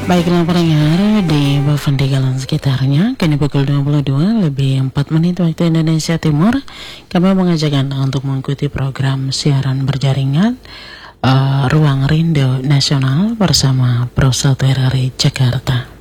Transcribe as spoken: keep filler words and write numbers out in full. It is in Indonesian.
Baiklah pendengar di Bavendikalan sekitarnya, kini pukul dua puluh dua lebih empat menit waktu Indonesia Timur. Kami mengajak Anda untuk mengikuti program siaran berjaringan uh, Ruang Rindu Nasional bersama Pro satu R R I Jakarta.